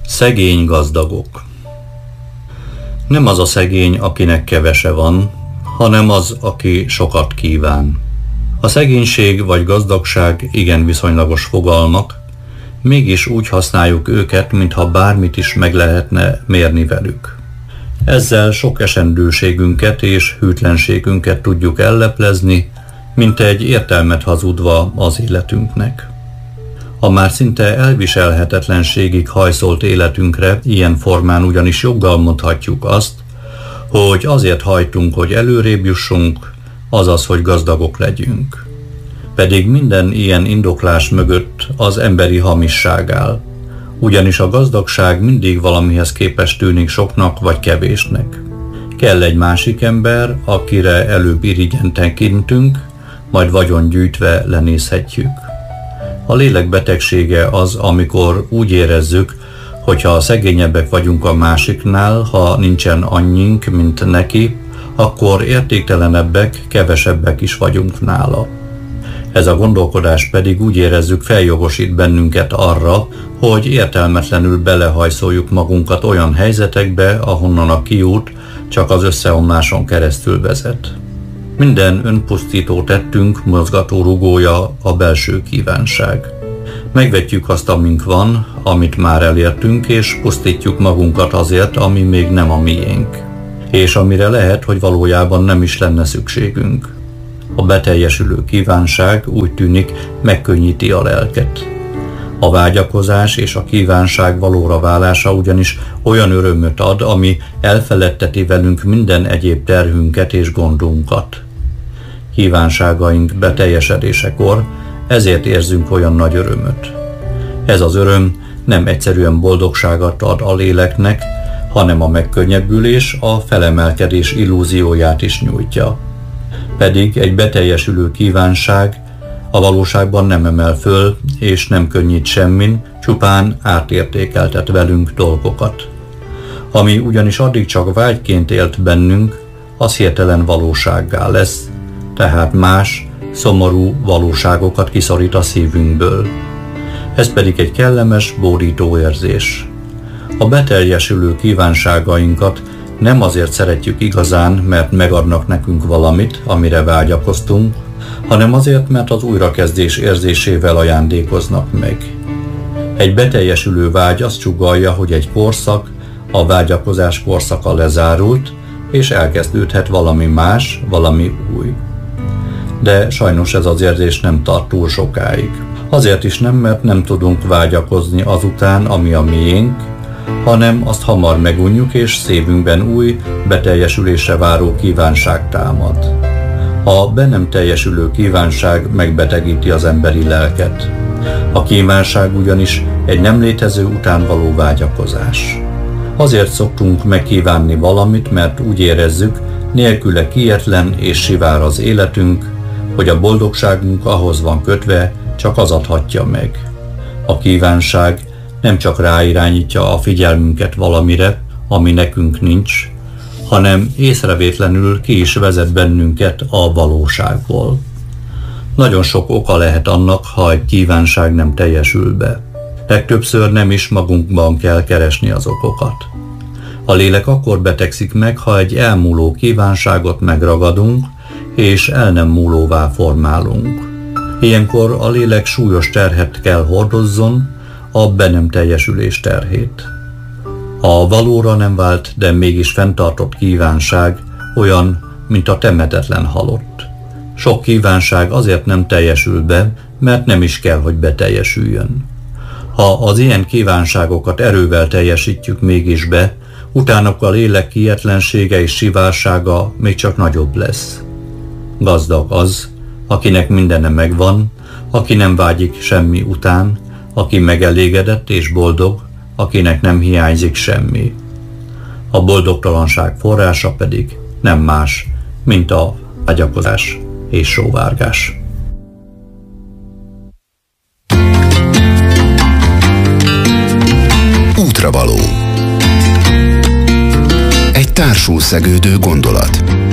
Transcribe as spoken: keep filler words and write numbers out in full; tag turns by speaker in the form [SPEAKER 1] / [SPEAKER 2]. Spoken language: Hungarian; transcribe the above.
[SPEAKER 1] Szegény gazdagok. Nem az a szegény, akinek kevese van, hanem az, aki sokat kíván. A szegénység vagy gazdagság igen viszonylagos fogalmak, mégis úgy használjuk őket, mintha bármit is meg lehetne mérni velük. Ezzel sok esendőségünket és hűtlenségünket tudjuk elleplezni, mint egy értelmet hazudva az életünknek. A már szinte elviselhetetlenségig hajszolt életünkre ilyen formán ugyanis joggal mondhatjuk azt, hogy azért hajtunk, hogy előrébb jussunk, azaz, hogy gazdagok legyünk. Pedig minden ilyen indoklás mögött az emberi hamisság áll, ugyanis a gazdagság mindig valamihez képest tűnik soknak vagy kevésnek. Kell egy másik ember, akire előbb irigyen tekintünk, majd vagyon gyűjtve lenézhetjük. A lélek betegsége az, amikor úgy érezzük, hogyha a szegényebbek vagyunk a másiknál, ha nincsen annyink, mint neki, akkor értéktelenebbek, kevesebbek is vagyunk nála. Ez a gondolkodás pedig úgy érezzük feljogosít bennünket arra, hogy értelmetlenül belehajszoljuk magunkat olyan helyzetekbe, ahonnan a kiút csak az összeomláson keresztül vezet. Minden önpusztító tettünk mozgató rugója a belső kívánság. Megvetjük azt, amink van, amit már elértünk, és pusztítjuk magunkat azért, ami még nem a miénk, és amire lehet, hogy valójában nem is lenne szükségünk. A beteljesülő kívánság úgy tűnik megkönnyíti a lelket. A vágyakozás és a kívánság valóra válása ugyanis olyan örömöt ad, ami elfeledteti velünk minden egyéb terhünket és gondunkat. Kívánságaink beteljesedésekor ezért érzünk olyan nagy örömöt. Ez az öröm nem egyszerűen boldogságot ad a léleknek, hanem a megkönnyebbülés, a felemelkedés illúzióját is nyújtja. Pedig egy beteljesülő kívánság a valóságban nem emel föl, és nem könnyít semmin, csupán átértékeltet velünk dolgokat. Ami ugyanis addig csak vágyként élt bennünk, az hirtelen valósággá lesz, tehát más, szomorú valóságokat kiszorít a szívünkből. Ez pedig egy kellemes, bódító érzés. A beteljesülő kívánságainkat nem azért szeretjük igazán, mert megadnak nekünk valamit, amire vágyakoztunk, hanem azért, mert az újrakezdés érzésével ajándékoznak meg. Egy beteljesülő vágy azt sugallja, hogy egy korszak, a vágyakozás korszaka lezárult, és elkezdődhet valami más, valami új. De sajnos ez az érzés nem tart túl sokáig. Azért is nem, mert nem tudunk vágyakozni azután, ami a miénk, hanem azt hamar megunjuk, és szívünkben új, beteljesülésre váró kívánság támad. A be nem teljesülő kívánság megbetegíti az emberi lelket. A kívánság ugyanis egy nem létező után való vágyakozás. Azért szoktunk megkívánni valamit, mert úgy érezzük, nélküle kietlen és sivár az életünk, hogy a boldogságunk ahhoz van kötve, csak az adhatja meg. A kívánság nem csak ráirányítja a figyelmünket valamire, ami nekünk nincs, hanem észrevétlenül ki is vezet bennünket a valóságból. Nagyon sok oka lehet annak, ha egy kívánság nem teljesül be. Legtöbbször nem is magunkban kell keresni az okokat. A lélek akkor betegszik meg, ha egy elmúló kívánságot megragadunk, és el nem múlóvá formálunk. Ilyenkor a lélek súlyos terhet kell hordozzon, a be nem teljesülés terhét. A valóra nem vált, de mégis fenntartott kívánság olyan, mint a temetetlen halott. Sok kívánság azért nem teljesül be, mert nem is kell, hogy beteljesüljön. Ha az ilyen kívánságokat erővel teljesítjük mégis be, utána a lélek kietlensége és sivársága még csak nagyobb lesz. Gazdag az, akinek mindene megvan, aki nem vágyik semmi után, aki megelégedett és boldog, akinek nem hiányzik semmi. A boldogtalanság forrása pedig nem más, mint a vágyakozás és sóvárgás.
[SPEAKER 2] Útravaló. Egy társul szegődő gondolat.